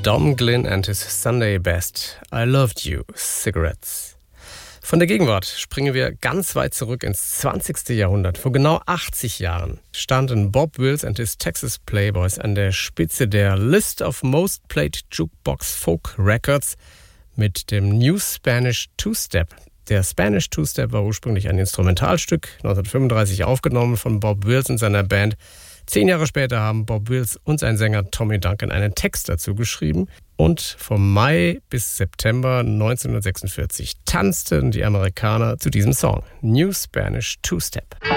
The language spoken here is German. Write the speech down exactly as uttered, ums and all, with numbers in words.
Dom Glynn and his Sunday Best. I Loved You, Cigarettes. Von der Gegenwart springen wir ganz weit zurück ins zwanzigste Jahrhundert. Vor genau achtzig Jahren standen Bob Wills and his Texas Playboys an der Spitze der List of Most Played Jukebox Folk Records mit dem New Spanish Two-Step. Der Spanish Two-Step war ursprünglich ein Instrumentalstück, neunzehnhundertfünfunddreißig aufgenommen von Bob Wills und seiner Band. Zehn Jahre später haben Bob Wills und sein Sänger Tommy Duncan einen Text dazu geschrieben. Und vom Mai bis September neunzehnhundertsechsundvierzig tanzten die Amerikaner zu diesem Song. New Spanish Two-Step.